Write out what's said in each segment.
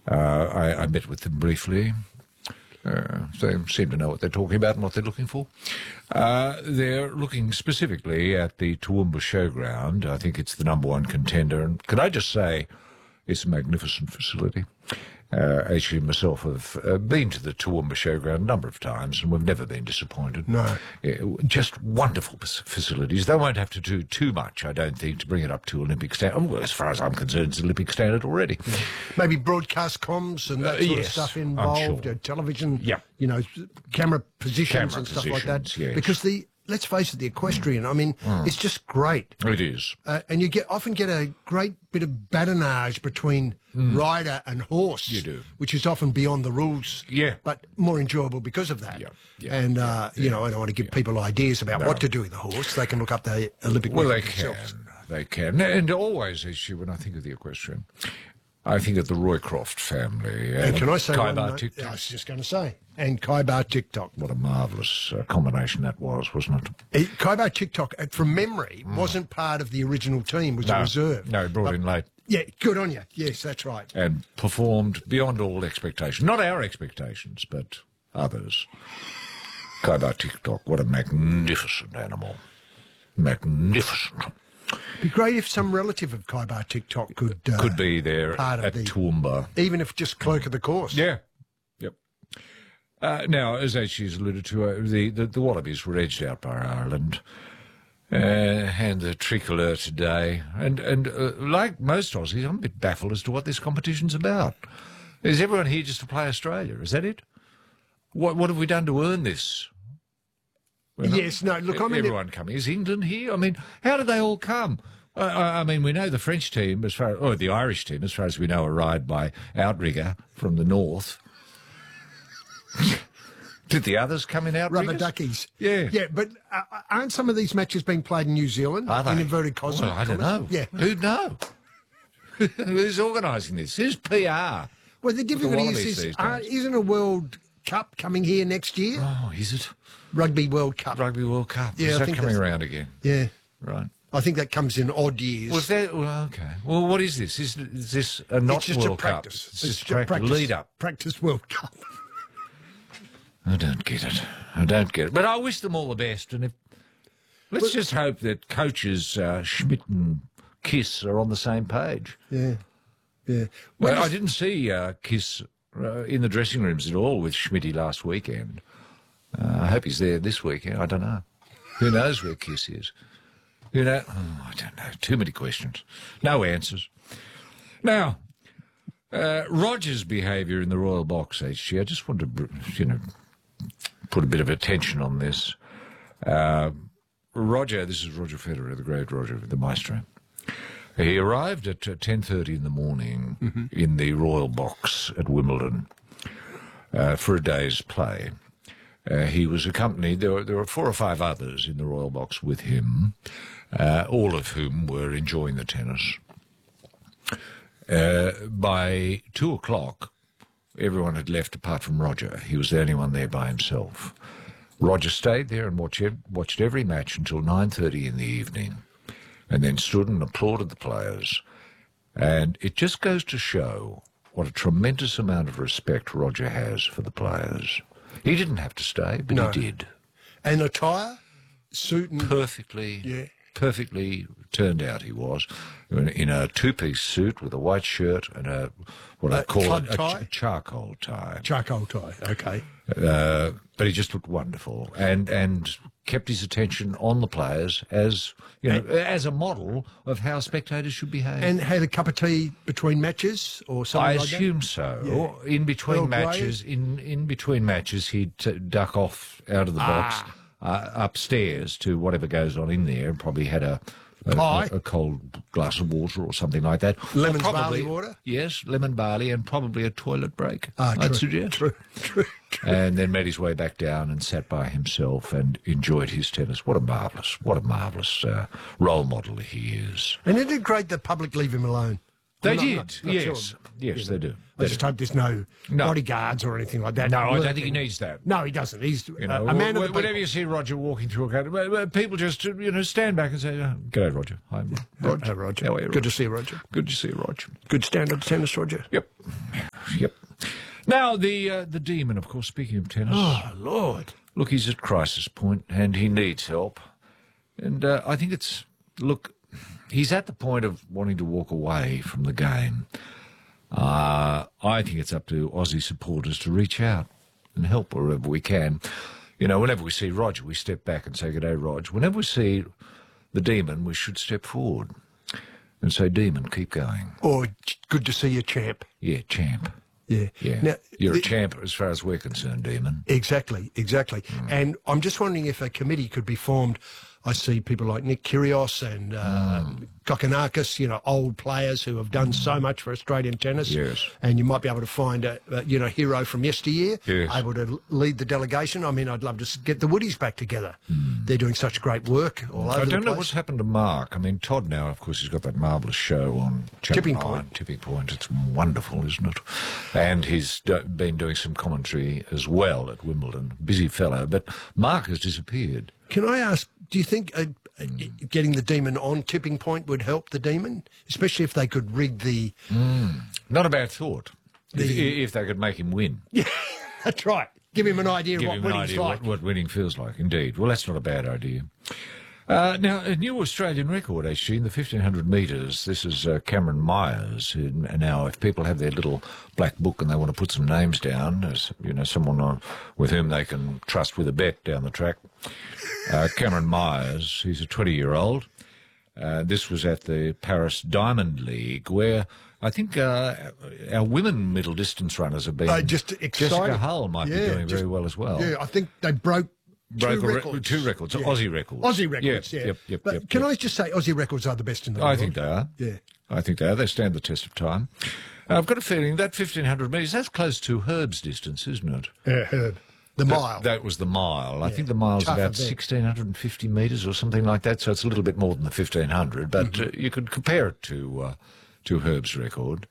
I met with them briefly. They seem to know what they're talking about and what they're looking for. They're looking specifically at the Toowoomba Showground. I think it's the #1 contender. And can I just say, it's a magnificent facility. Actually, myself have been to the Toowoomba Showground a number of times, and we've never been disappointed. No. Just wonderful facilities. They won't have to do too much, I don't think, to bring it up to Olympic standard. Well, as far as I'm concerned, it's Olympic standard already. Yeah. Maybe broadcast comms and that sort of stuff involved, sure. Television, Yep. camera positions and stuff like that. Yes. Because let's face it, the equestrian, I mean, it's just great. It is. And you often get a great bit of badinage between rider and horse. You do. Which is often beyond the rules. Yeah. But more enjoyable because of that. Yeah. And, I don't want to give people ideas about what to do with the horse. They can look up the Olympic Well, record they themselves. can. They can. And always, actually, when I think of the equestrian, I think of the Roycroft family. And can I say Kai one Bar note? TikTok. I was just going to say. And Kai Bar TikTok. What a marvellous combination that was, wasn't it? Kai Bar TikTok, from memory, wasn't part of the original team, was a reserve. No, brought in late. Yeah, good on you. Yes, that's right. And performed beyond all expectation. Not our expectations, but others. Kai Bar TikTok, what a magnificent animal. Magnificent. It'd be great if some relative of Kai Bar TikTok could be there at Toowoomba. Even if just clerk of the course. Yeah. Yep. Now, as she's alluded to, the Wallabies were edged out by Ireland. And the tricolour today. And like most Aussies, I'm a bit baffled as to what this competition's about. Is everyone here just to play Australia? Is that it? What have we done to earn this? Yes, no, look, I mean... Everyone coming. Is England here? I mean, how did they all come? I mean, we know the French team, or the Irish team, as far as we know, arrived by outrigger from the north. Did the others come in outriggers? Rubber duckies. Yeah. Yeah, but aren't some of these matches being played in New Zealand? Are they? In inverted commas? Well, I don't know. Yeah. Who'd know? Who's organising this? Who's PR? Well, the difficulty Wallabies is, these days. isn't a World Cup coming here next year? Oh, is it? Rugby World Cup. Rugby World Cup. Yeah, is I that think coming that's- around again? Yeah. Right. I think that comes in odd years. Well, okay. Well, what is this? Is this a not it's just World a practice. Cup? It's just a practice. Lead up. Practice World Cup. I don't get it. But I wish them all the best. And let's just hope that coaches Schmidt and Kiss are on the same page. Yeah. Yeah. Well, I didn't see Kiss in the dressing rooms at all with Schmitty last weekend. I hope he's there this weekend. I don't know. Who knows where Kiss is? I don't know. Too many questions. No answers. Now, Roger's behaviour in the Royal Box, HG, I just want to, put a bit of attention on this. Roger, this is Roger Federer, the great Roger, the maestro. He arrived at 10:30 in the morning in the Royal Box at Wimbledon for a day's play. He was accompanied, there were 4 or 5 others in the Royal Box with him, all of whom were enjoying the tennis. By 2 o'clock, everyone had left apart from Roger. He was the only one there by himself. Roger stayed there and watched every match until 9:30 in the evening, and then stood and applauded the players. And it just goes to show what a tremendous amount of respect Roger has for the players. He didn't have to stay, but he did. And attire? Suit and... Perfectly turned out he was, in a 2-piece suit with a white shirt and what I call a charcoal tie. Charcoal tie, okay. But he just looked wonderful and kept his attention on the players as a model of how spectators should behave. And had a cup of tea between matches or something like that? I assume so. Yeah. In between matches, in between matches, he'd duck off out of the box. Upstairs to whatever goes on in there, and probably had a cold glass of water or something like that. Lemon barley water? Yes, lemon barley, and probably a toilet break, I'd suggest. True. And then made his way back down and sat by himself and enjoyed his tennis. What a marvellous role model he is. And isn't it great the public leave him alone? They did, yes. Yes, they do. I just hope there's no bodyguards or anything like that. No, I don't think he needs that. No, he doesn't. He's a man of the people. Whenever you see Roger walking through a crowd, people just, stand back and say, "G'day, Roger. Hi, Roger. Hey, Roger. How are you, Good to see you, Roger. Good to see you, Roger. Good standard tennis, Roger. Yep. Yep. Now, the Demon, of course, speaking of tennis. Oh, Lord. Look, he's at crisis point and he needs help. And I think he's at the point of wanting to walk away from the game. I think it's up to Aussie supporters to reach out and help wherever we can. You know, whenever we see Roger, we step back and say, "G'day, Rog." Whenever we see the Demon, we should step forward and say, "Demon, keep going." Or good to see you, champ. Yeah, champ. Yeah. Yeah. Now, You're a champ as far as we're concerned, Demon. Exactly. And I'm just wondering if a committee could be formed. I see people like Nick Kyrgios and Kokkinakis, you know, old players who have done so much for Australian tennis. Yes. And you might be able to find a hero from yesteryear, Yes. able to lead the delegation. I mean, I'd love to get the Woodies back together. They're doing such great work all over the place. I don't know what's happened to Mark. I mean, Todd now, of course, he's got that marvellous show on Channel Tipping 9, Point. Tipping Point. It's wonderful, isn't it? And he's been doing some commentary as well at Wimbledon. Busy fellow. But Mark has disappeared. Can I ask, do you think getting the Demon on Tipping Point would help the Demon? Especially if they could rig the... Not a bad thought. If they could make him win. Yeah, that's right. Give him an idea of Give what him an winning's idea like. what winning feels like, indeed. Well, that's not a bad idea. Now, a new Australian record, HG, in the 1,500 metres. This is Cameron Myers. Now, if people have their little black book and they want to put some names down, as you know, someone with whom they can trust with a bet down the track, Cameron Myers, he's a 20-year-old. This was at the Paris Diamond League, where I think our women middle distance runners have been... Just exciting. Jessica Hull might be doing very well as well. Yeah, I think they broke two records. Two records, Yeah. Aussie records. Aussie records, yeah. Yep, But can I just say Aussie records are the best in the world? I think they are. Yeah. I think they are. They stand the test of time. I've got a feeling that 1,500 metres, that's close to Herb's distance, isn't it? Yeah, Herb. The mile. That was the mile. I think the mile's Tough about event. 1,650 metres or something like that, so it's a little bit more than the 1,500, but you could compare it to Herb's record.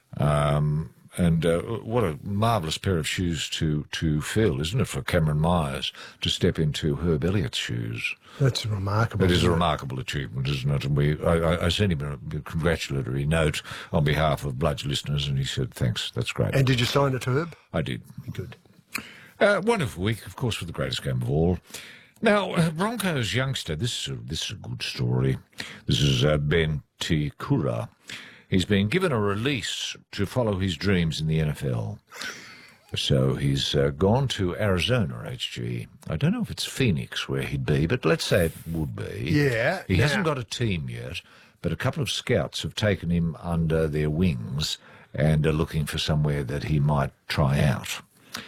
And what a marvellous pair of shoes to fill, isn't it, for Cameron Myers to step into Herb Elliott's shoes. That's remarkable. It is a isn't it? remarkable achievement, isn't it? And I sent him a congratulatory note on behalf of Bludge listeners, and he said, "Thanks, that's great." And did you sign it to Herb? I did. Good. Wonderful week, of course, for the greatest game of all. Now, Broncos youngster, this is a good story. This is Ben Tikura. He's been given a release to follow his dreams in the NFL. So he's gone to Arizona, HG. I don't know if it's Phoenix where he'd be, but let's say it would be. Yeah. He hasn't got a team yet, but a couple of scouts have taken him under their wings and are looking for somewhere that he might try out.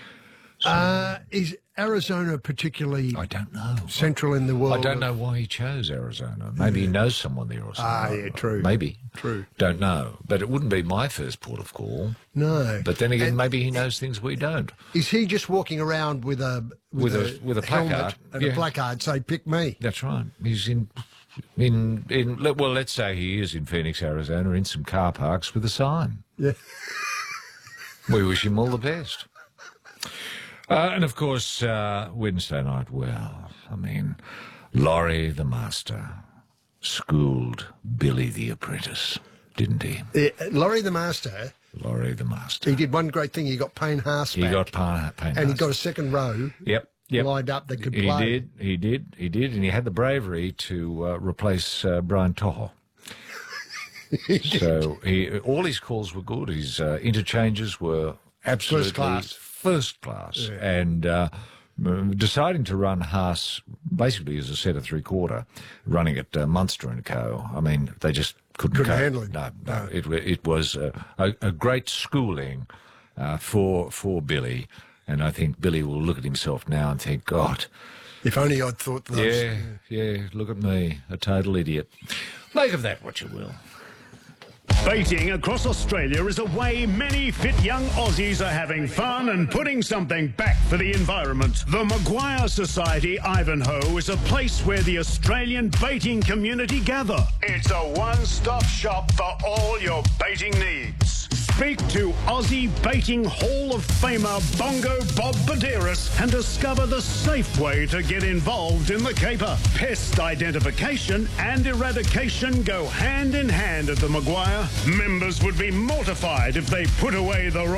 Is Arizona particularly I don't know. central in the world? I don't know why he chose Arizona. Maybe he knows someone there or something. Yeah, true. Maybe. True. Don't know. But it wouldn't be my first port of call. No. But then again, And maybe he knows things we don't. is he just walking around with a With a helmet placard? and a placard say "Pick me"? That's right. He's in well, let's say he is in Phoenix, Arizona, in some car parks with a sign. Yeah. We wish him all the best. And of course, Wednesday night, well, I mean, Laurie the Master schooled Billy the Apprentice, didn't he? Laurie the Master, Laurie the Master. he did one great thing. He got Payne Haas He back, got Payne and he got a second row Yep. lined up that could He play. did, and he had the bravery to replace Brian Toho. So all his calls were good. His interchanges were absolutely first class. Yeah. And deciding to run Haas basically as a set of three-quarter, running at Munster and Co. I mean, they just couldn't Couldn't cope. handle him. No. It was a great schooling for Billy. And I think Billy will look at himself now and think, God, If only I'd thought those. yeah, look at me, a total idiot. Make of that what you will. Baiting across Australia is a way many fit young Aussies are having fun and putting something back for the environment. The Maguire Society Ivanhoe is a place where the Australian baiting community gather. It's a one-stop shop for all your baiting needs. Speak to Aussie Baiting Hall of Famer Bongo Bob Baderas and discover the safe way to get involved in the caper. Pest identification and eradication go hand in hand at the Maguire. Members would be mortified if they put away the